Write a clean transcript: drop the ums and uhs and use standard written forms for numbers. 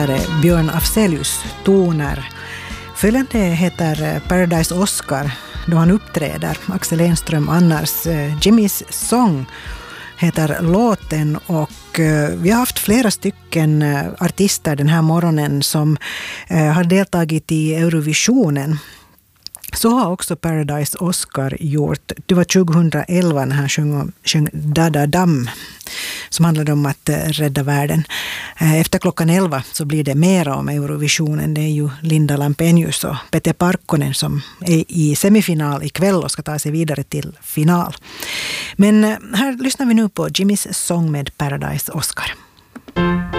här är Björn Afzelius toner. Följande heter Paradise Oscar då han uppträder. Axel Enström annars. Jimmys Song heter låten och vi har haft flera stycken artister den här morgonen som har deltagit i Eurovisionen. Så har också Paradise Oscar gjort. Det var 2011 när han sjöng Dada Dam som handlade om att rädda världen. Efter klockan 11 så blir det mer om Eurovisionen. Det är ju Linda Lampenius och Pete Parkkonen som är i semifinal ikväll och ska ta sig vidare till final. Men här lyssnar vi nu på Jimmys sång med Paradise Oscar.